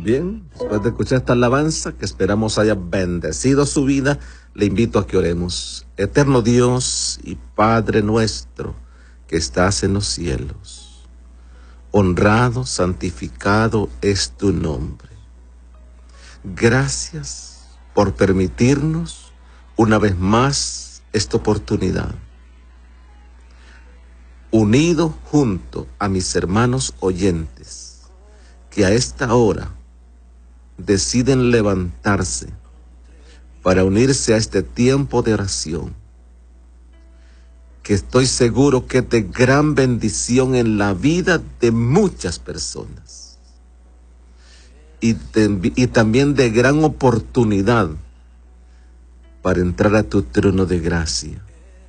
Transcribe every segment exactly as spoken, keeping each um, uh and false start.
Bien, después de escuchar esta alabanza, que esperamos haya bendecido su vida, le invito a que oremos. Eterno Dios y Padre nuestro, que estás en los cielos, honrado, santificado es tu nombre. Gracias por permitirnos una vez más esta oportunidad. Unido junto a mis hermanos oyentes, que a esta hora deciden levantarse para unirse a este tiempo de oración, que estoy seguro que es de gran bendición en la vida de muchas personas y, de, y también de gran oportunidad para entrar a tu trono de gracia,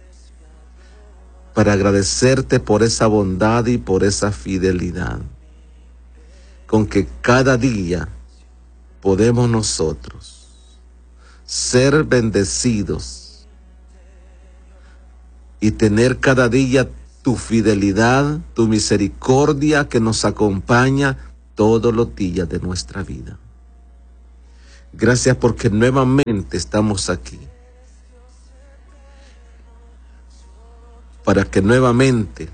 para agradecerte por esa bondad y por esa fidelidad con que cada día podemos nosotros ser bendecidos y tener cada día tu fidelidad, tu misericordia que nos acompaña todos los días de nuestra vida. Gracias porque nuevamente estamos aquí, para que nuevamente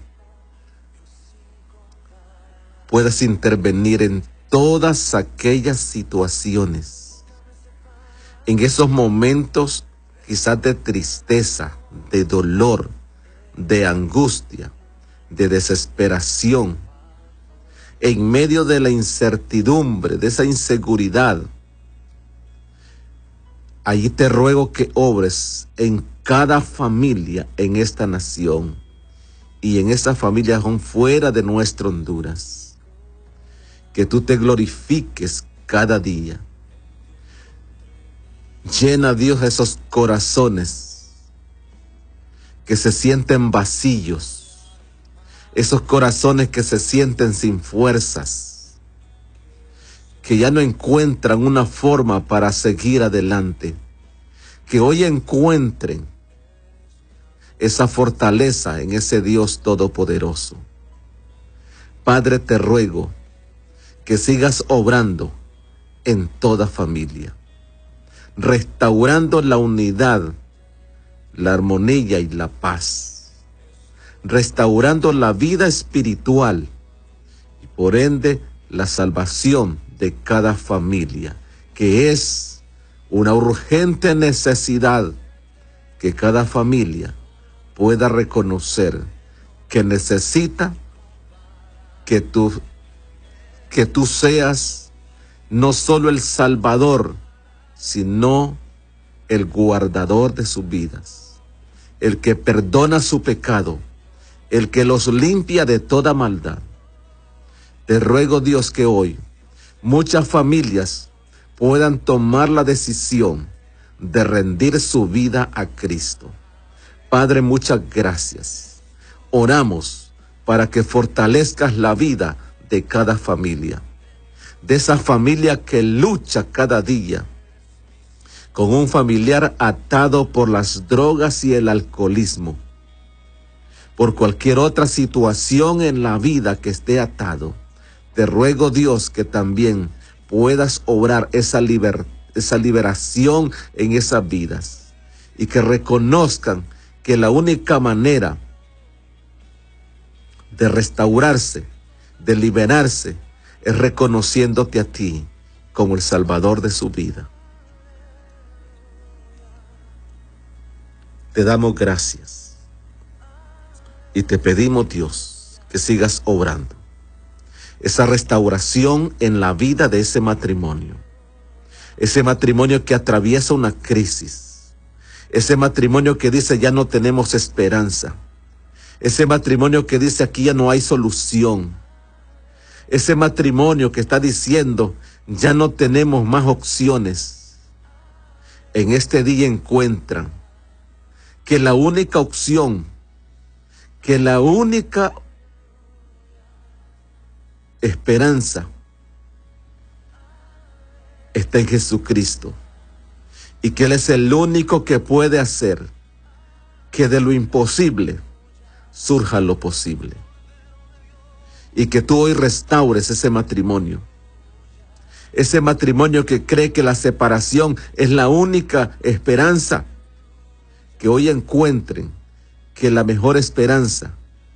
puedas intervenir en todas aquellas situaciones, en esos momentos quizás de tristeza, de dolor, de angustia, de desesperación, en medio de la incertidumbre, de esa inseguridad. Allí te ruego que obres en cada familia en esta nación y en esa familia aún fuera de nuestro Honduras. Que tú te glorifiques cada día. Llena, Dios, esos corazones que se sienten vacíos, esos corazones que se sienten sin fuerzas, que ya no encuentran una forma para seguir adelante, que hoy encuentren esa fortaleza en ese Dios todopoderoso. Padre, te ruego que sigas obrando en toda familia, restaurando la unidad, la armonía y la paz, restaurando la vida espiritual y por ende la salvación de cada familia, que es una urgente necesidad que cada familia pueda reconocer que necesita que tú, que tú seas no solo el Salvador, sino el guardador de sus vidas, el que perdona su pecado, el que los limpia de toda maldad. Te ruego, Dios, que hoy muchas familias puedan tomar la decisión de rendir su vida a Cristo. Padre, muchas gracias. Oramos para que fortalezcas la vida de cada familia, de esa familia que lucha cada día con un familiar atado por las drogas y el alcoholismo, por cualquier otra situación en la vida que esté atado. Te ruego, Dios, que también puedas obrar esa, liber, esa liberación en esas vidas y que reconozcan que la única manera de restaurarse, de liberarse, es reconociéndote a ti como el Salvador de su vida. Te damos gracias y te pedimos, Dios, que sigas obrando esa restauración en la vida de ese matrimonio, ese matrimonio que atraviesa una crisis, ese matrimonio que dice ya no tenemos esperanza, ese matrimonio que dice aquí ya no hay solución, ese matrimonio que está diciendo ya no tenemos más opciones. En este día encuentran que la única opción, que la única esperanza está en Jesucristo y que Él es el único que puede hacer que de lo imposible surja lo posible, y que tú hoy restaures ese matrimonio, ese matrimonio que cree que la separación es la única esperanza, que hoy encuentren que la mejor esperanza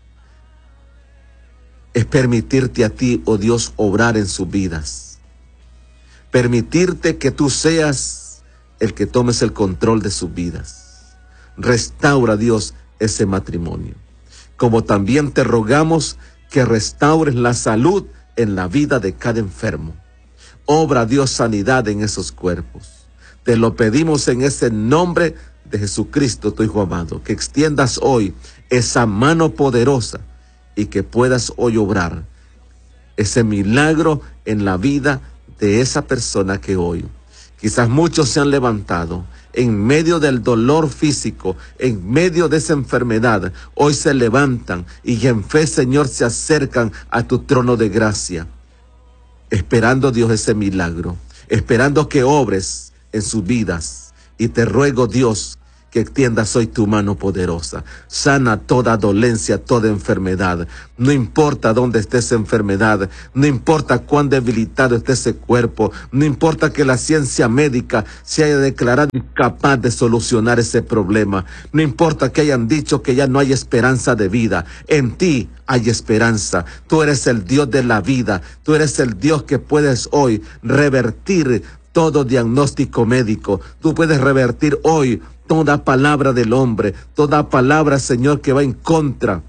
es permitirte a ti, oh Dios, obrar en sus vidas. Permitirte que tú seas el que tomes el control de sus vidas. Restaura, Dios, ese matrimonio. Como también te rogamos que restaures la salud en la vida de cada enfermo. Obra, Dios, sanidad en esos cuerpos. Te lo pedimos en ese nombre de Jesucristo, tu Hijo amado, que extiendas hoy esa mano poderosa y que puedas hoy obrar ese milagro en la vida de esa persona que hoy, quizás muchos se han levantado en medio del dolor físico, en medio de esa enfermedad, hoy se levantan y en fe, Señor, se acercan a tu trono de gracia, esperando, Dios, ese milagro, esperando que obres en sus vidas. Y te ruego, Dios, que extiendas hoy tu mano poderosa. Sana toda dolencia, toda enfermedad. No importa dónde esté esa enfermedad, no importa cuán debilitado esté ese cuerpo, no importa que la ciencia médica se haya declarado incapaz de solucionar ese problema, no importa que hayan dicho que ya no hay esperanza de vida. En ti hay esperanza. Tú eres el Dios de la vida. Tú eres el Dios que puedes hoy revertir todo diagnóstico médico. Tú puedes revertir hoy toda palabra del hombre, toda palabra, Señor, que va en contra.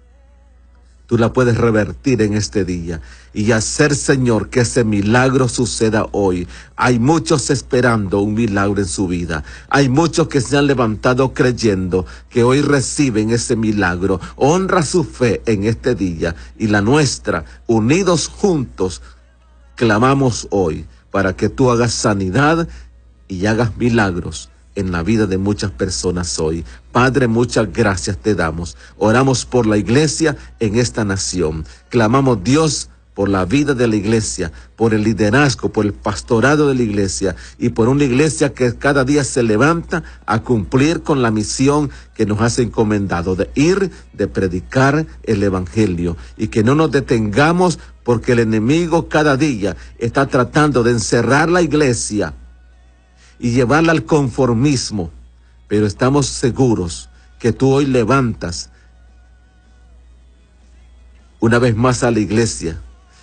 Tú la puedes revertir en este día y hacer, Señor, que ese milagro suceda hoy. Hay muchos esperando un milagro en su vida. Hay muchos que se han levantado creyendo que hoy reciben ese milagro. Honra su fe en este día y la nuestra, unidos juntos, clamamos hoy para que tú hagas sanidad y hagas milagros en la vida de muchas personas hoy. Padre, muchas gracias te damos. Oramos por la iglesia en esta nación. Clamamos, Dios, por la vida de la iglesia, por el liderazgo, por el pastorado de la iglesia y por una iglesia que cada día se levanta a cumplir con la misión que nos has encomendado de ir, de predicar el evangelio, y que no nos detengamos porque el enemigo cada día está tratando de encerrar la iglesia y llevarla al conformismo, pero estamos seguros que tú hoy levantas una vez más a la iglesia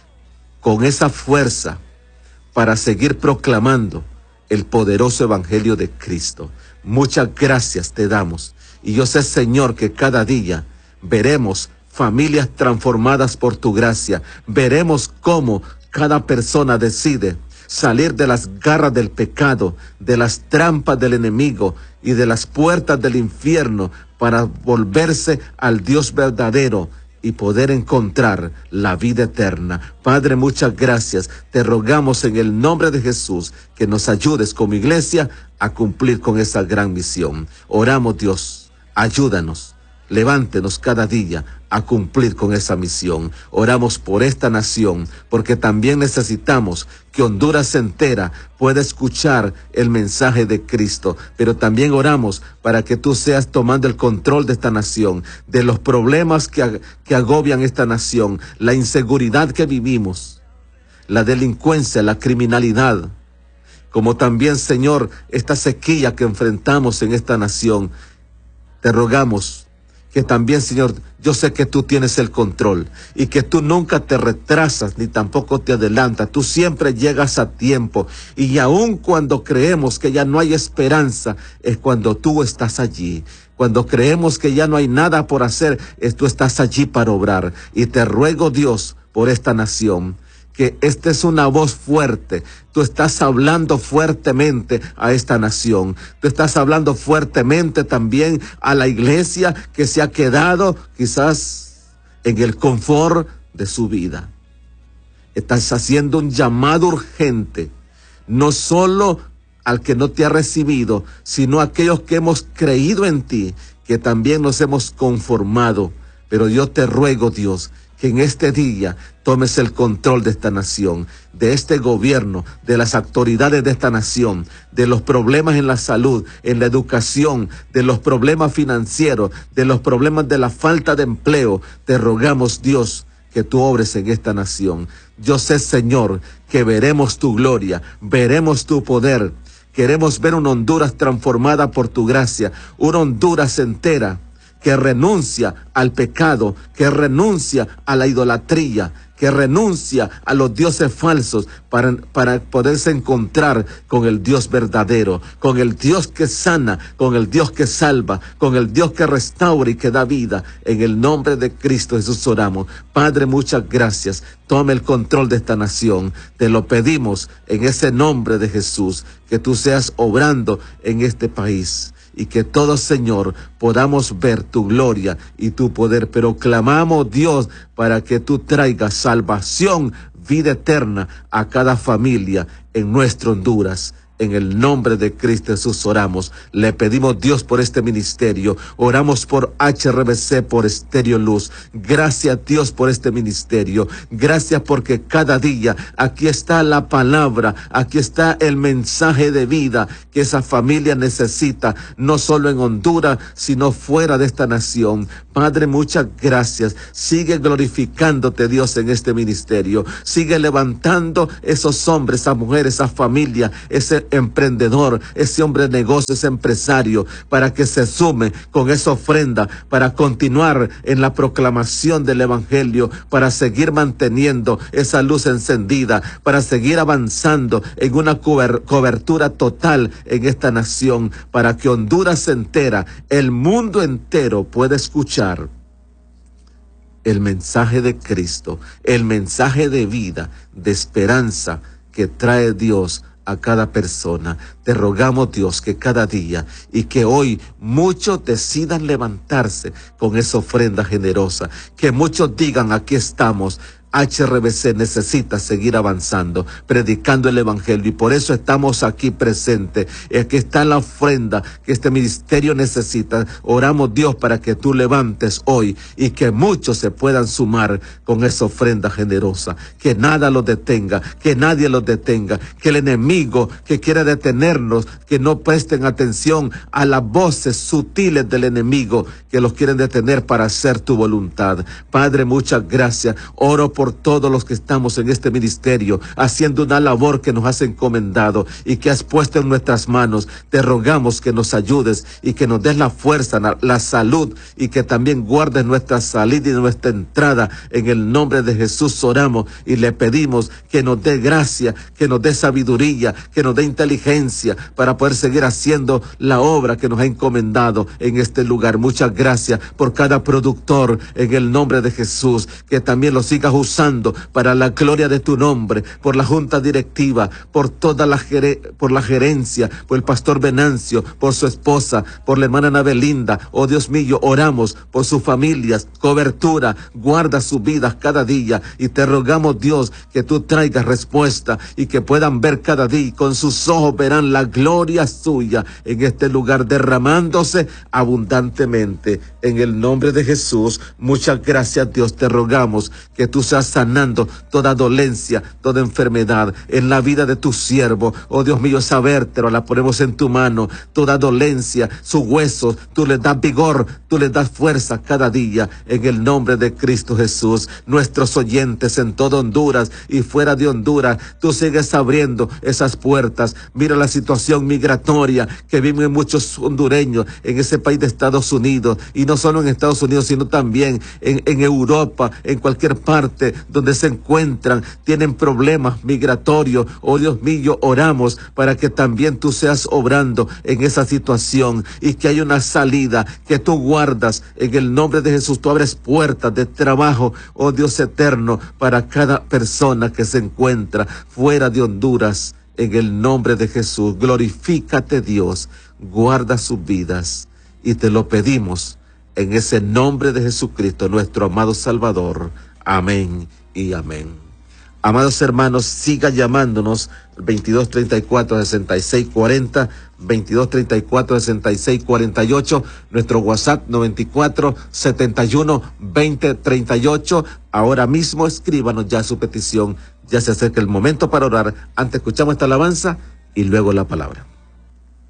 con esa fuerza para seguir proclamando el poderoso evangelio de Cristo. Muchas gracias te damos, y yo sé, Señor, que cada día veremos familias transformadas por tu gracia, veremos cómo cada persona decide salir de las garras del pecado, de las trampas del enemigo y de las puertas del infierno para volverse al Dios verdadero y poder encontrar la vida eterna. Padre, muchas gracias. Te rogamos en el nombre de Jesús que nos ayudes como iglesia a cumplir con esa gran misión. Oramos, Dios, ayúdanos. Levántenos cada día a cumplir con esa misión. Oramos por esta nación, porque también necesitamos que Honduras entera pueda escuchar el mensaje de Cristo. Pero también oramos para que tú seas tomando el control de esta nación, de los problemas que, que agobian esta nación, la inseguridad que vivimos, la delincuencia, la criminalidad, como también, Señor, esta sequía que enfrentamos en esta nación. Te rogamos que también, Señor, yo sé que tú tienes el control y que tú nunca te retrasas ni tampoco te adelantas. Tú siempre llegas a tiempo, y aun cuando creemos que ya no hay esperanza, es cuando tú estás allí. Cuando creemos que ya no hay nada por hacer, es tú estás allí para obrar. Y te ruego, Dios, por esta nación, que esta es una voz fuerte. Tú estás hablando fuertemente a esta nación. Tú estás hablando fuertemente también a la iglesia que se ha quedado quizás en el confort de su vida. Estás haciendo un llamado urgente, no solo al que no te ha recibido, sino a aquellos que hemos creído en ti, que también nos hemos conformado. Pero yo te ruego, Dios, que en este día tomes el control de esta nación, de este gobierno, de las autoridades de esta nación, de los problemas en la salud, en la educación, de los problemas financieros, de los problemas de la falta de empleo. Te rogamos, Dios, que tú obres en esta nación. Yo sé, Señor, que veremos tu gloria, veremos tu poder. Queremos ver una Honduras transformada por tu gracia, una Honduras entera que renuncia al pecado, que renuncia a la idolatría, que renuncia a los dioses falsos para, para poderse encontrar con el Dios verdadero, con el Dios que sana, con el Dios que salva, con el Dios que restaura y que da vida. En el nombre de Cristo Jesús oramos. Padre, muchas gracias. Tome el control de esta nación. Te lo pedimos en ese nombre de Jesús, que tú seas obrando en este país. Y que todos, Señor, podamos ver tu gloria y tu poder. Pero clamamos, Dios, para que tú traigas salvación, vida eterna a cada familia en nuestro Honduras. En el nombre de Cristo Jesús oramos. Le pedimos, Dios, por este ministerio. Oramos por H R B C, por Estéreo Luz. Gracias, Dios, por este ministerio. Gracias porque cada día aquí está la palabra, aquí está el mensaje de vida que esa familia necesita, no solo en Honduras, sino fuera de esta nación. Padre, muchas gracias. Sigue glorificándote, Dios, en este ministerio. Sigue levantando esos hombres, esas mujeres, esa familia, ese emprendedor, ese hombre de negocio, ese empresario, para que se sume con esa ofrenda, para continuar en la proclamación del evangelio, para seguir manteniendo esa luz encendida, para seguir avanzando en una cobertura total en esta nación, para que Honduras entera, el mundo entero pueda escuchar el mensaje de Cristo, el mensaje de vida, de esperanza que trae Dios a cada persona. Te rogamos, Dios, que cada día y que hoy muchos decidan levantarse con esa ofrenda generosa, que muchos digan, aquí estamos. H R B C necesita seguir avanzando, predicando el evangelio, y por eso estamos aquí presentes. Aquí está la ofrenda que este ministerio necesita. Oramos, Dios, para que tú levantes hoy y que muchos se puedan sumar con esa ofrenda generosa. Que nada los detenga, que nadie los detenga, que el enemigo que quiera detenernos, que no presten atención a las voces sutiles del enemigo que los quieren detener para hacer tu voluntad. Padre, muchas gracias. Oro por por todos los que estamos en este ministerio, haciendo una labor que nos has encomendado y que has puesto en nuestras manos. Te rogamos que nos ayudes y que nos des la fuerza, la salud, y que también guardes nuestra salida y nuestra entrada. En el nombre de Jesús oramos y le pedimos que nos dé gracia, que nos dé sabiduría, que nos dé inteligencia para poder seguir haciendo la obra que nos ha encomendado en este lugar. Muchas gracias por cada productor, en el nombre de Jesús, que también lo sigas usando usando para la gloria de tu nombre, por la junta directiva, por toda la ger por la gerencia, por el pastor Venancio, por su esposa, por la hermana Nabelinda. Oh Dios mío, oramos por sus familias, cobertura, guarda sus vidas cada día, y te rogamos, Dios, que tú traigas respuesta y que puedan ver cada día, y con sus ojos verán la gloria suya en este lugar derramándose abundantemente. En el nombre de Jesús, muchas gracias, Dios. Te rogamos que tú seas sanando toda dolencia, toda enfermedad en la vida de tu siervo. Oh Dios mío, esa vértebra la ponemos en tu mano, toda dolencia, sus huesos, tú les das vigor, tú les das fuerza cada día, en el nombre de Cristo Jesús. Nuestros oyentes en todo Honduras y fuera de Honduras, tú sigues abriendo esas puertas. Mira la situación migratoria que viven muchos hondureños en ese país de Estados Unidos, y no solo en Estados Unidos, sino también en, en Europa, en cualquier parte donde se encuentran, tienen problemas migratorios. Oh Dios mío, oramos para que también tú seas obrando en esa situación y que haya una salida, que tú guardas en el nombre de Jesús. Tú abres puertas de trabajo, oh Dios eterno, para cada persona que se encuentra fuera de Honduras. En el nombre de Jesús, glorifícate, Dios, guarda sus vidas, y te lo pedimos en ese nombre de Jesucristo, nuestro amado Salvador. Amén y amén. Amados hermanos, siga llamándonos al veintidós treinta y cuatro, sesenta y seis cuarenta, veintidós treinta y cuatro, sesenta y seis cuarenta y ocho, nuestro WhatsApp noventa y cuatro, setenta y uno, veinte, treinta y ocho. Ahora mismo escríbanos ya su petición. Ya se acerca el momento para orar. Antes escuchamos esta alabanza y luego la palabra.